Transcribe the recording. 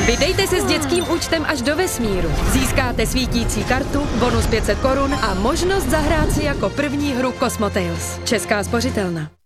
Vydejte se s dětským účtem až do vesmíru. Získáte svítící kartu, bonus 500 korun a možnost zahrát si jako první hru Cosmotails. Česká spořitelna.